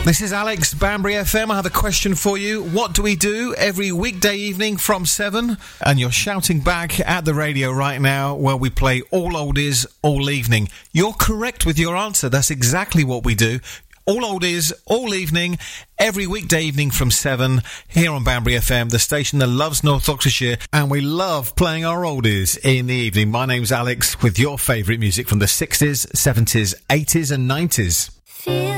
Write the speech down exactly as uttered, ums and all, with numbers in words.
This is Alex, Banbury F M. I have a question for you. What do we do every weekday evening from seven? And you're shouting back at the radio right now where we play all oldies all evening. You're correct with your answer. That's exactly what we do. All oldies, all evening, every weekday evening from seven, here on Banbury F M, the station that loves North Oxfordshire, and we love playing our oldies in the evening. My name's Alex, with your favourite music from the sixties, seventies, eighties and nineties. Feel